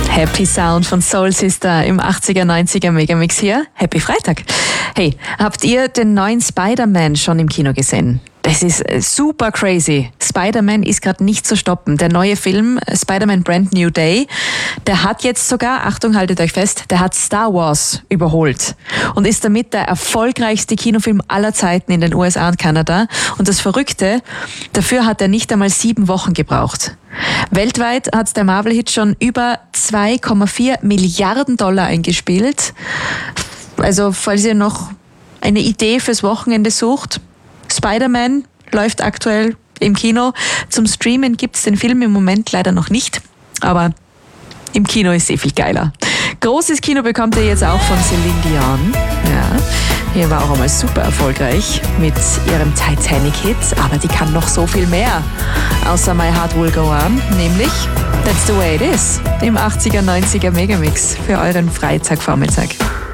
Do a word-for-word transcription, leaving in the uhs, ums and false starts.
Happy Sound von Soul Sister im achtziger, neunziger Megamix hier. Happy Freitag. Hey, habt ihr den neuen Spider-Man schon im Kino gesehen? Das ist super crazy. Spider-Man ist gerade nicht zu stoppen. Der neue Film Spider-Man Brand New Day, der hat jetzt sogar, Achtung, haltet euch fest, der hat Star Wars überholt und ist damit der erfolgreichste Kinofilm aller Zeiten in den U S A und Kanada. Und das Verrückte, dafür hat er nicht einmal sieben Wochen gebraucht. Weltweit hat der Marvel-Hit schon über zwei Komma vier Milliarden Dollar eingespielt. Also falls ihr noch eine Idee fürs Wochenende sucht, Spider-Man läuft aktuell im Kino. Zum Streamen gibt's den Film im Moment leider noch nicht, aber im Kino ist eh viel geiler. Großes Kino bekommt ihr jetzt auch von Celine Dion. Ja, hier war auch einmal super erfolgreich mit ihrem Titanic-Hit, aber die kann noch so viel mehr, außer My Heart Will Go On, nämlich That's the Way It Is im achtziger, neunziger Megamix für euren Freitagvormittag.